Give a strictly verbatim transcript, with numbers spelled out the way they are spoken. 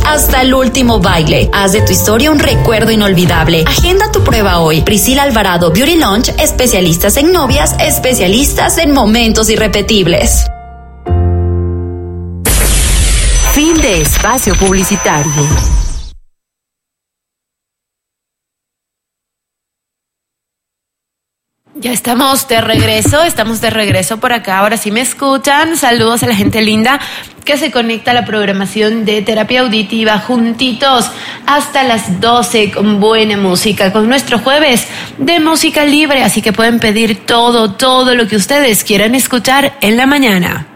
hasta el último baile. Haz de tu historia un recuerdo inolvidable. Agenda tu prueba hoy. Priscila Alvarado Beauty Lounge, especialistas en novias, especialistas en momentos irrepetibles. Fin de espacio publicitario. Ya estamos de regreso, estamos de regreso por acá. Ahora sí me escuchan. Saludos a la gente linda que se conecta a la programación de Terapia Auditiva, juntitos hasta las doce con buena música, con nuestro jueves de música libre. Así que pueden pedir todo, todo lo que ustedes quieran escuchar en la mañana.